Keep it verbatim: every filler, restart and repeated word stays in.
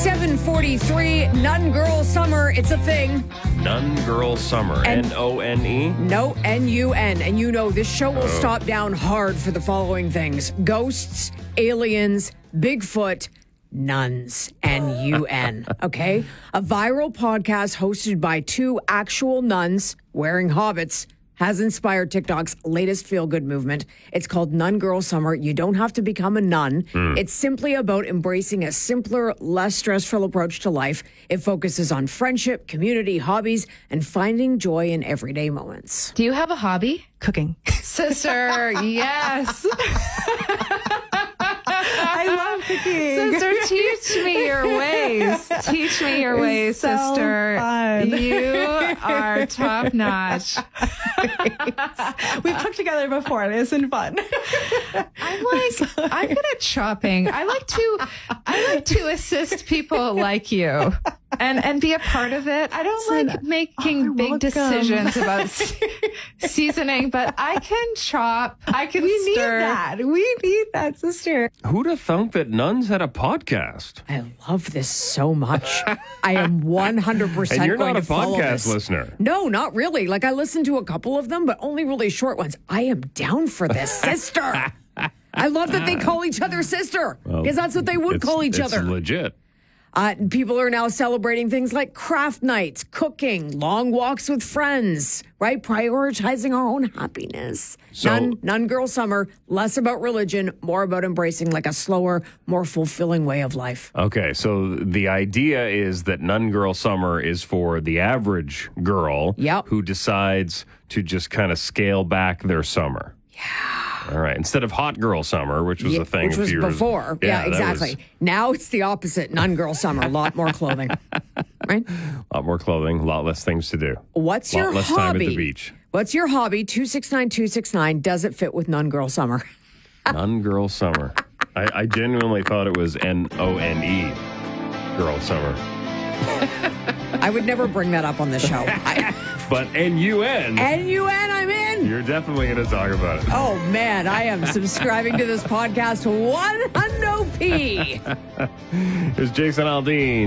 seven forty-three, Nun Girl Summer. It's a thing. Nun Girl Summer. N O N E? No, N U N. And you know, this show will oh. stop down hard for the following things: ghosts, aliens, Bigfoot, nuns, N U N. Okay? A viral podcast hosted by two actual nuns wearing hobbits has inspired TikTok's latest feel-good movement. It's called Nun Girl Summer. You don't have to become a nun. Mm. It's simply about embracing a simpler, less stressful approach to life. It focuses on friendship, community, hobbies, and finding joy in everyday moments. Do you have a hobby? Cooking. Sister, yes. I love cooking. Sister, teach me your ways. Teach me your ways, so sister. Fun. You are top notch. We've cooked together before and it's been fun. I'm like, I'm good at chopping. I like to, I like to assist people like you. And and be a part of it. I don't Listen, like making oh, big welcome. decisions about se- seasoning, but I can chop. I can we stir. need that. We need that, sister. Who'd have thunk that nuns had a podcast? I love this so much. I am one hundred percent And you're going not a to follow podcast this. listener. No, not really. Like, I listened to a couple of them, but only really short ones. I am down for this, sister. I love that they call each other sister, because well, that's what they would it's, call each it's other. Legit. Uh, people are now celebrating things like craft nights, cooking, long walks with friends, right? Prioritizing our own happiness. So, Nun, Nun Girl Summer, less about religion, more about embracing like a slower, more fulfilling way of life. Okay, so the idea is that Nun Girl Summer is for the average girl yep. who decides to just kind of scale back their summer. Yeah. All right. Instead of Hot Girl Summer, which was yeah, a thing. Which was years, before. Yeah, yeah exactly. Was... Now it's the opposite. Nun Girl Summer. A lot more clothing. Right? A lot more clothing, a lot less things to do. What's lot your less hobby? Time at the beach. What's your hobby? two six nine two six nine. Does it fit with Nun Girl Summer? Nun Girl Summer. I, I genuinely thought it was N O N E. Girl Summer. I would never bring that up on the show. I, but N U N. N U N, I'm in. You're definitely going to talk about it. Oh, man, I am subscribing to this podcast one hundred p. Here's Jason Aldean.